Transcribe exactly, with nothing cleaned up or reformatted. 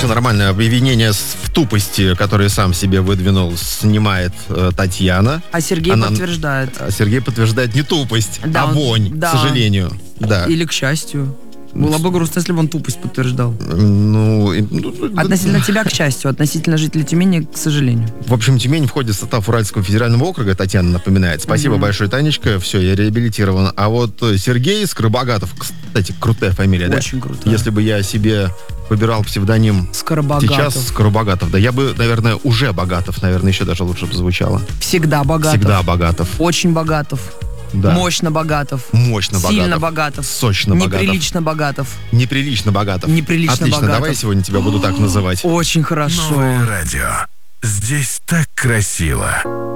все нормально. Обвинение в тупости, которое сам себе выдвинул, снимает э, Татьяна. А Сергей Она... подтверждает. А Сергей подтверждает не тупость, да, а он... вонь, да. к сожалению. Да. Или к счастью. Было бы грустно, если бы он тупость подтверждал. Ну, относительно тебя, к счастью, относительно жителей Тюмени, к сожалению. В общем, Тюмень входит в состав Уральского федерального округа, Татьяна напоминает. Спасибо mm-hmm. большое, Танечка. Все, я реабилитирован. А вот Сергей Скоробогатов, кстати, крутая фамилия, да? Очень крутая. Если бы я себе выбирал псевдоним Скоробогатов. Сейчас Скоробогатов. Да, я бы, наверное, уже Богатов, наверное, еще даже лучше бы звучало. Всегда Богатов. Всегда Богатов. Очень Богатов. Да. Мощно Богатов. Мощно Богатов. Сильно Богатов. Сочно Богатов. Неприлично Богатов. Неприлично Богатов. Неприлично Отлично, Богатов. давай сегодня тебя буду так называть. Очень хорошо. Новое радио. Здесь так красиво.